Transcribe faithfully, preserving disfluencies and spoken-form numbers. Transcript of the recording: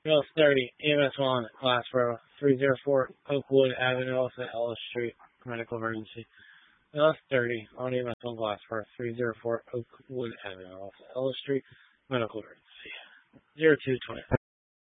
Bill thirty, E M S one, Glassboro, three oh four Oakwood Avenue, also Ellis Street, medical emergency. Bill thirty, on E M S one, Glassboro, three oh four Oakwood Avenue, also Ellis Street, medical emergency. zero two twenty.